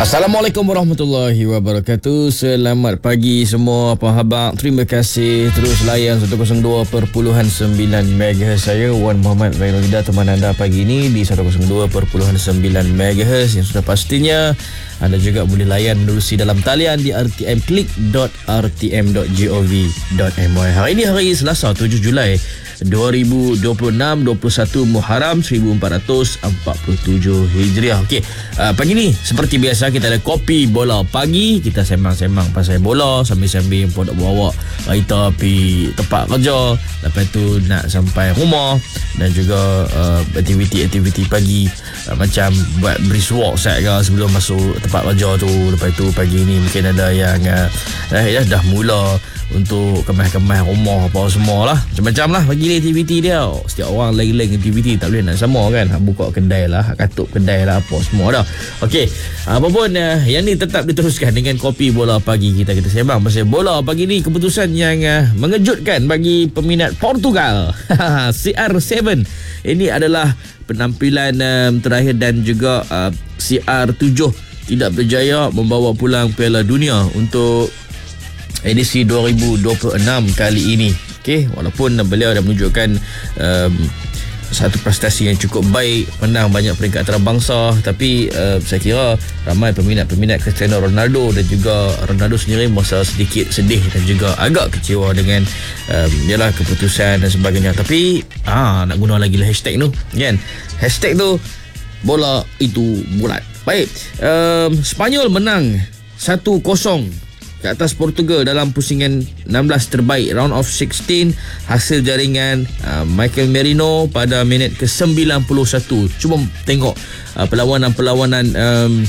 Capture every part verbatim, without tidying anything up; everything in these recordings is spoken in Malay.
Assalamualaikum warahmatullahi wabarakatuh. Selamat pagi semua, apa khabar? Terima kasih terus layan seratus dua perpuluhan sembilan megahertz. Saya Wan Muhammad Zainul Hida, teman anda pagi ini di seratus dua perpuluhan sembilan megahertz yang sudah pastinya anda juga boleh layan menerusi dalam talian di r t m klik dot r t m dot gov dot m y. Hari ini hari Selasa tujuh Julai dua ribu dua puluh enam, dua puluh satu Muharram seribu empat ratus empat puluh tujuh Hijriah. Okey, uh, pagi ni seperti biasa kita ada kopi bola pagi. Kita sembang-sembang pasal bola sambil-sambil podok bawa kereta pergi tempat kerja, lepas tu nak sampai rumah, dan juga uh, aktiviti-aktiviti pagi, uh, macam buat brisk walk set ke sebelum masuk tempat kerja tu. Lepas tu pagi ni mungkin ada yang uh, dah, dah mula untuk kemas-kemas rumah apa semua lah, macam-macam lah pagi ni aktiviti dia. Setiap orang lain-lain aktiviti, tak boleh nak sama kan. Buka kedai lah, katuk kedai lah, apa semua dah. Okey, apa pun uh, yang ni tetap diteruskan dengan kopi bola pagi kita. Kita sembang pasal bola pagi ni. Keputusan yang uh, mengejutkan bagi peminat Portugal. C R tujuh ini adalah penampilan um, terakhir, dan juga uh, C R tujuh tidak berjaya membawa pulang Piala Dunia untuk edisi dua ribu dua puluh enam kali ini. Okey, walaupun beliau dah menunjukkan um, satu prestasi yang cukup baik, menang banyak peringkat antarabangsa, tapi uh, saya kira ramai peminat-peminat Cristiano Ronaldo dan juga Ronaldo sendiri merasa sedikit sedih dan juga agak kecewa dengan um, yalah keputusan dan sebagainya. Tapi ah nak guna lagi lah hashtag tu kan. Hashtag tu bola itu bulat. Baik, um, Sepanyol menang satu kosong ke atas Portugal dalam pusingan enam belas terbaik round of enam belas, hasil jaringan uh, Michael Merino pada minit ke sembilan puluh satu. Cuba tengok uh, perlawanan-perlawanan um,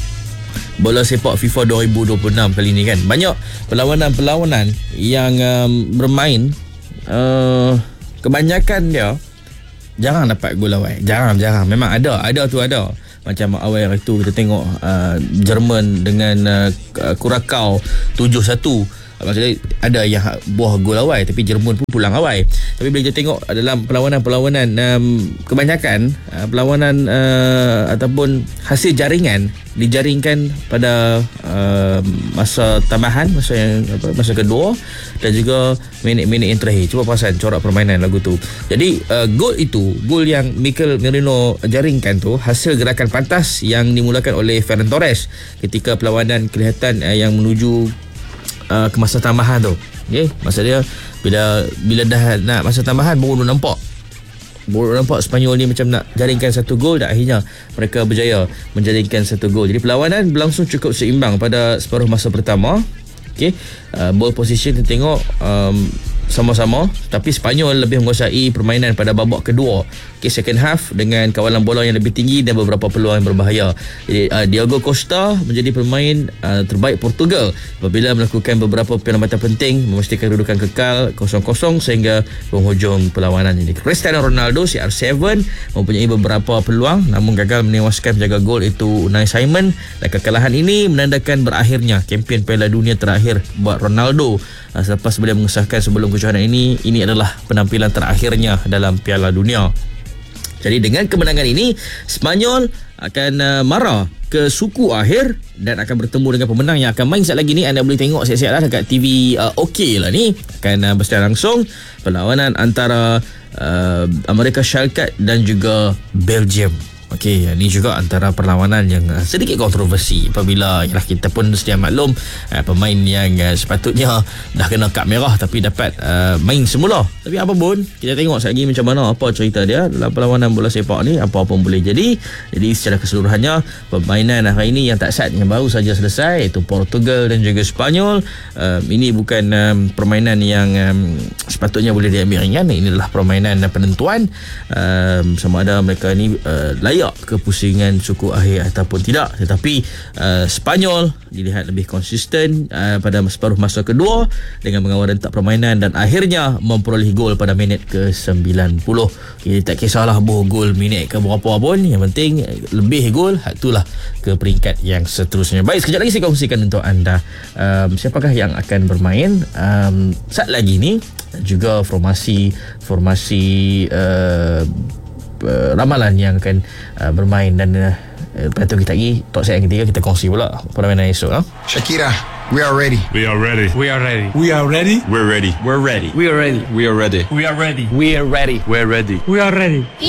bola sepak FIFA dua ribu dua puluh enam kali ni kan. Banyak perlawanan-perlawanan yang um, bermain, uh, kebanyakan dia jarang dapat gol awal. Jarang-jarang. Memang ada, ada tu ada. Macam awal hari tu kita tengok uh, Jerman dengan uh, Curacao tujuh satu. Maksudnya ada yang buah gol awal, tapi Jerman pun pulang awal. Tapi bila kita tengok dalam perlawanan-perlawanan, um, kebanyakan uh, perlawanan uh, ataupun hasil jaringan dijaringkan pada uh, masa tambahan, masa yang apa, masa kedua, dan juga minit-minit yang terakhir. Cuba perasan corak permainan lagu tu. Jadi uh, gol itu, gol yang Mikel Merino jaringkan tu, hasil gerakan pantas yang dimulakan oleh Ferran Torres ketika perlawanan kelihatan uh, yang menuju Uh, ke masa tambahan tu. Okay? Masa dia bila bila dah nak masa tambahan, baru nampak baru nampak Sepanyol ni macam nak jaringkan satu gol, dan akhirnya mereka berjaya menjaringkan satu gol. Jadi perlawanan berlangsung cukup seimbang pada separuh masa pertama. Okay? Uh, ball position kita tengok um, sama-sama, tapi Sepanyol lebih menguasai permainan pada babak kedua. Okay, second half dengan kawalan bola yang lebih tinggi dan beberapa peluang yang berbahaya. Jadi uh, Diogo Costa menjadi pemain uh, terbaik Portugal apabila melakukan beberapa penyelamatan penting memastikan kedudukan kekal kosong kosong sehingga penghujung perlawanan ini. Cristiano Ronaldo C R tujuh mempunyai beberapa peluang namun gagal menewaskan penjaga gol itu Unai Simon, dan kekalahan ini menandakan berakhirnya kempen Piala Dunia terakhir buat Ronaldo uh, selepas beliau mengesahkan sebelum kejohanan ini ini adalah penampilan terakhirnya dalam Piala Dunia. Jadi dengan kemenangan ini, Sepanyol akan uh, marah ke suku akhir dan akan bertemu dengan pemenang yang akan main saat lagi ni. Anda boleh tengok siap-siap lah dekat T V uh, OK lah ni. Akan uh, bersedia langsung perlawanan antara uh, Amerika Syarikat dan juga Belgium. Okey, ini juga antara perlawanan yang uh, sedikit kontroversi apabila yalah, kita pun sedia maklum uh, pemain yang uh, sepatutnya dah kena kad merah tapi dapat uh, main semula. Tapi apa pun, kita tengok sekali macam mana apa cerita dia dalam perlawanan bola sepak ni, apa-apa boleh jadi. Jadi secara keseluruhannya permainan hari ini yang tak sat yang baru saja selesai, iaitu Portugal dan juga Sepanyol, uh, ini bukan um, permainan yang um, sepatutnya boleh diambil ringan. Ini adalah permainan penentuan um, sama ada mereka ni uh, layak ke pusingan suku akhir ataupun tidak. Tetapi uh, Sepanyol dilihat lebih konsisten uh, pada separuh masa kedua dengan mengawal rentak permainan dan akhirnya memperoleh gol pada minit ke sembilan puluh. Jadi tak kisahlah boh gol minit ke berapa pun, yang penting lebih gol, itulah ke peringkat yang seterusnya. Baik, sekejap lagi saya kongsikan untuk anda um, siapakah yang akan bermain um, saat lagi ni, juga formasi formasi uh, Uh, ramalan yang akan uh, bermain, dan uh, uh, Lepas tu kita lagi talk set yang ketiga, kita kongsi pula permainan esok. Ha? Shakira, we are ready. We are ready. We are ready. We are ready. We're ready. We're ready. We are ready. We are ready. We are ready. We are ready. We're ready. We are ready. We